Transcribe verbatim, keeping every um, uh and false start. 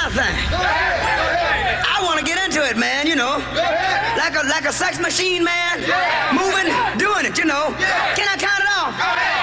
thing. I want to get into it, man, you know. Like a, like a sex machine, man. Moving, doing it, you know. Can I count it off?